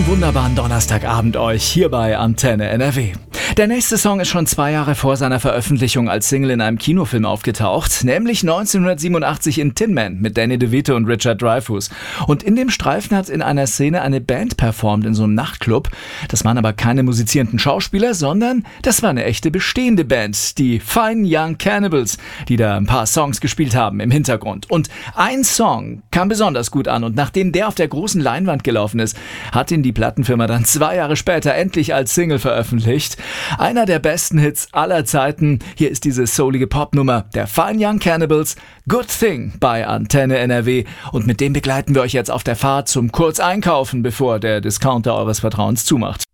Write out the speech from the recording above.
wunderbaren Donnerstagabend euch hier bei Antenne NRW. Der nächste Song ist schon 2 Jahre vor seiner Veröffentlichung als Single in einem Kinofilm aufgetaucht, nämlich 1987 in Tin Man mit Danny DeVito und Richard Dreyfuss. Und in dem Streifen hat in einer Szene eine Band performt in so einem Nachtclub. Das waren aber keine musizierenden Schauspieler, sondern das war eine echte bestehende Band, die Fine Young Cannibals, die da ein paar Songs gespielt haben im Hintergrund. Und ein Song kam besonders gut an und nachdem der auf der großen Leinwand gelaufen ist, hat ihn die Plattenfirma dann 2 Jahre später endlich als Single veröffentlicht. Einer der besten Hits aller Zeiten. Hier ist diese soulige Popnummer der Fine Young Cannibals, Good Thing bei Antenne NRW. Und mit dem begleiten wir euch jetzt auf der Fahrt zum Kurzeinkaufen, bevor der Discounter eures Vertrauens zumacht.